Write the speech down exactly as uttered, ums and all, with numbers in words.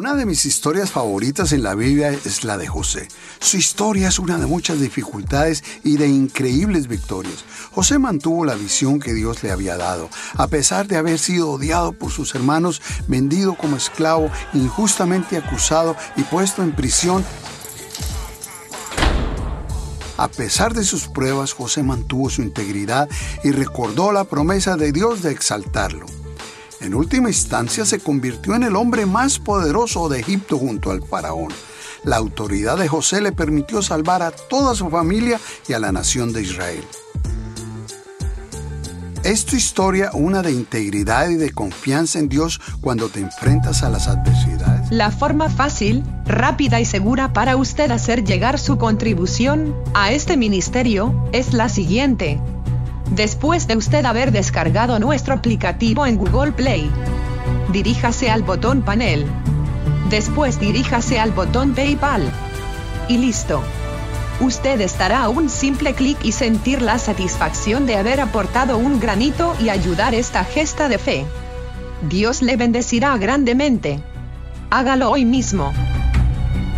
Una de mis historias favoritas en la Biblia es la de José. Su historia es una de muchas dificultades y de increíbles victorias. José mantuvo la visión que Dios le había dado. A pesar de haber sido odiado por sus hermanos, vendido como esclavo, injustamente acusado y puesto en prisión, a pesar de sus pruebas, José mantuvo su integridad y recordó la promesa de Dios de exaltarlo. En última instancia, se convirtió en el hombre más poderoso de Egipto junto al faraón. La autoridad de José le permitió salvar a toda su familia y a la nación de Israel. ¿Es tu historia una de integridad y de confianza en Dios cuando te enfrentas a las adversidades? La forma fácil, rápida y segura para usted hacer llegar su contribución a este ministerio es la siguiente. Después de usted haber descargado nuestro aplicativo en Google Play, diríjase al botón Panel. Después diríjase al botón PayPal. Y listo. Usted estará a un simple clic y sentir la satisfacción de haber aportado un granito y ayudar esta gesta de fe. Dios le bendecirá grandemente. Hágalo hoy mismo.